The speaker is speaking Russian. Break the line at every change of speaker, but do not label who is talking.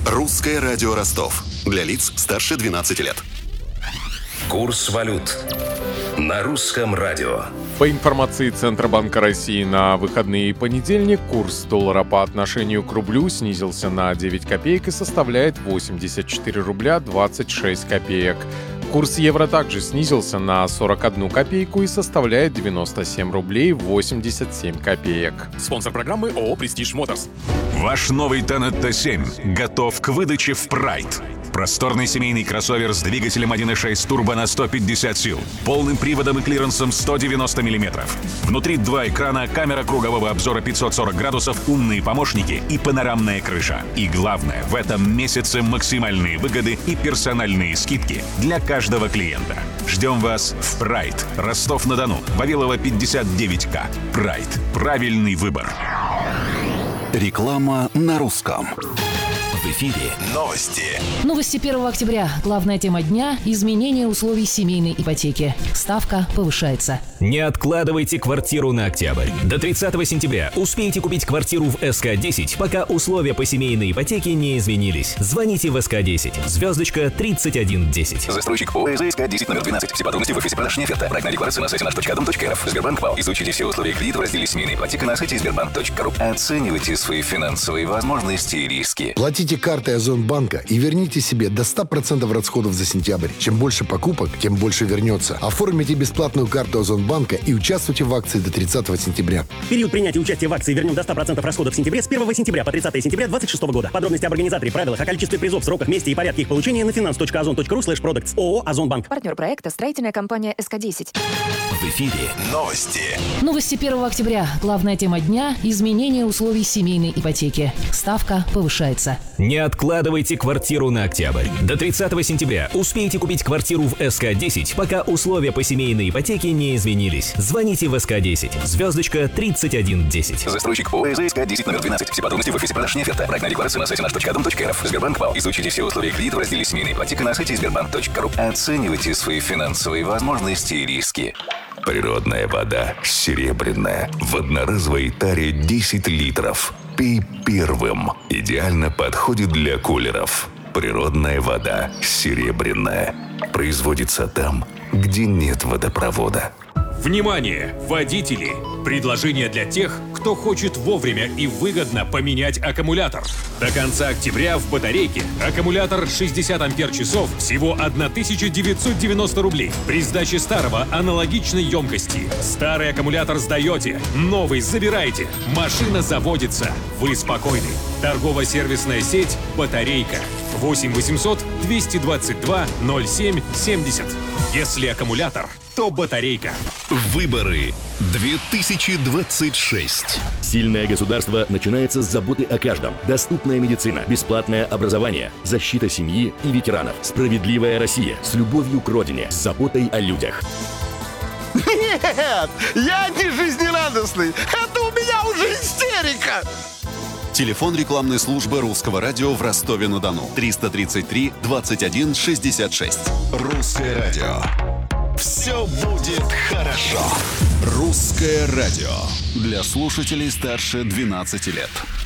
Русское радио Ростов. Для лиц старше 12 лет.
Курс валют на русском радио.
По информации Центробанка России, на выходные и понедельник курс доллара по отношению к рублю снизился на 9 копеек и составляет 84 рубля 26 копеек. Курс евро также снизился на 41 копейку и составляет 97 рублей 87 копеек.
Спонсор программы ООО «Престиж Моторс».
Ваш новый Тонетто 7 готов к выдаче в Прайд. Просторный семейный кроссовер с двигателем 1.6 турбо на 150 сил, полным приводом и клиренсом 190 мм. Внутри 2 экрана, камера кругового обзора 540 градусов, умные помощники и панорамная крыша. И главное, в этом месяце максимальные выгоды и персональные скидки для каждого клиента. Ждем вас в Прайд. Ростов-на-Дону. Вавилова 59К. Прайд. Правильный выбор.
Реклама на русском.
В эфире
Новости.
Новости 1 октября. Главная тема дня – изменение условий семейной ипотеки. Ставка повышается.
Не откладывайте квартиру на октябрь. До 30 сентября успейте купить квартиру в СК-10, пока условия по семейной ипотеке не изменились. Звоните в СК-10, звездочка 3110.
застройщик ООО СК-10 номер 12. Все подробности в офисе продаж «Неоферта». Проектная декларация на сайте наш.дом.рф. Сбербанк ПАО. Изучите все условия кредита в разделе «Семейная ипотека» на сайте сбербанк.ру. Оценивайте свои финансовые возможности и риски.
Платите картой Озонбанка и верните себе до 100% расходов за сентябрь. Чем больше покупок, тем больше вернется. Оформите бесплатную карту Озонбанка и участвуйте в акции до 30 сентября.
Период принятия участия в акции «Вернем до 100% расходов в сентябре» с 1 сентября по 30 сентября 2026 года. Подробности об организаторе, правилах, о количестве призов, сроках, месте и порядке их получения на finance.ozon.ru/products. ООО «Озонбанк».
Партнер проекта — строительная компания СК-10.
В эфире
Новости.
Новости 1 октября. Главная тема дня – изменение условий семейной ипотеки. Ставка повышается.
Не откладывайте квартиру на октябрь. До 30 сентября успейте купить квартиру в СК-10, пока условия по семейной ипотеке не изменились. Звоните в СК-10, звездочка 3110.
застройщик ООО СК-10 номер 12. Все подробности в офисе продаж «Неоферта». Проектная декларация на сайте наш.дом.рф. Сбербанк ПАО. Изучите все условия кредита в разделе «Семейная ипотека» на сайте сбербанк.ру. Оценивайте свои финансовые возможности и риски.
Природная вода серебряная. В одноразовой таре 10 литров. Пей первым. Идеально подходит для кулеров. Природная вода серебряная. Производится там, где нет водопровода.
Внимание, водители! Предложение для тех, кто хочет вовремя и выгодно поменять аккумулятор. До конца октября в батарейке аккумулятор 60 ампер-часов всего 1990 рублей. При сдаче старого аналогичной емкости. Старый аккумулятор сдаете, новый забираете. Машина заводится. Вы спокойны. Торгово-сервисная сеть «Батарейка». 8 800 222 07 70. Если аккумулятор, то батарейка.
Выборы 2026.
Сильное государство начинается с заботы о каждом. Доступная медицина, бесплатное образование, защита семьи и ветеранов. Справедливая Россия с любовью к родине, с заботой о людях.
Нет, я не жизнерадостный. Это у меня уже истерика.
Телефон рекламной службы Русского радио в Ростове-на-Дону. 333 21 66. Русское радио. Все будет хорошо. Русское радио. Для слушателей старше 12 лет.